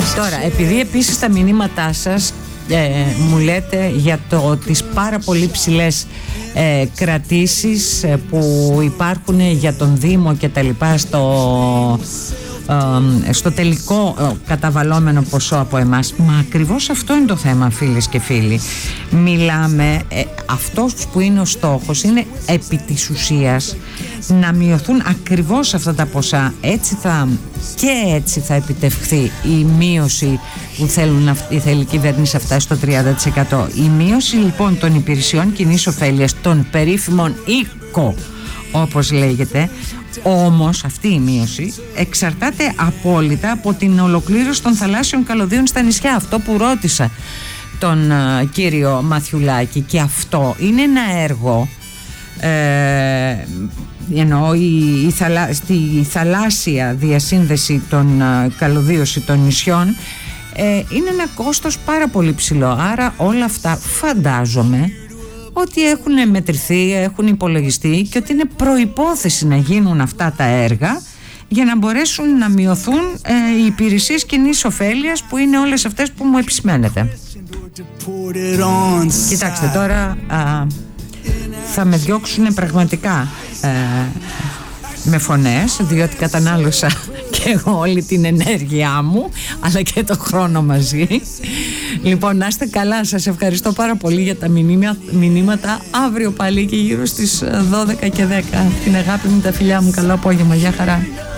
Τώρα, επειδή επίσης τα μηνύματά σας μου λέτε για τις πάρα πολύ ψηλές κρατήσεις που υπάρχουν για τον Δήμο και τα λοιπά στο τελικό καταβαλλόμενο ποσό από εμάς. Μα ακριβώς αυτό είναι το θέμα, φίλες και φίλοι. Μιλάμε, αυτός που είναι ο στόχος είναι επί της ουσίας να μειωθούν ακριβώς αυτά τα ποσά. Έτσι θα επιτευχθεί η μείωση που θέλει η κυβέρνηση αυτά στο 30%. Η μείωση λοιπόν των υπηρεσιών κοινής ωφέλειας, των περίφημων οίκο όπως λέγεται, όμως αυτή η μείωση εξαρτάται απόλυτα από την ολοκλήρωση των θαλάσσιων καλωδίων στα νησιά. Αυτό που ρώτησα τον κύριο Μαθιουλάκη, και αυτό είναι ένα έργο εννοώ η θαλάσσια διασύνδεση των καλωδίωση των νησιών είναι ένα κόστος πάρα πολύ ψηλό. Άρα όλα αυτά φαντάζομαι ότι έχουν μετρηθεί, έχουν υπολογιστεί και ότι είναι προϋπόθεση να γίνουν αυτά τα έργα για να μπορέσουν να μειωθούν οι υπηρεσίες κοινής ωφέλειας που είναι όλες αυτές που μου επισημαίνετε. Κοιτάξτε τώρα, θα με διώξουν πραγματικά με φωνές, διότι κατανάλωσα και εγώ όλη την ενέργειά μου αλλά και το χρόνο μαζί. Λοιπόν, να είστε καλά, σας ευχαριστώ πάρα πολύ για τα μηνύματα. Αύριο πάλι και γύρω στις 12 και 10. Την αγάπη μου, τα φιλιά μου, καλό απόγευμα, γεια χαρά.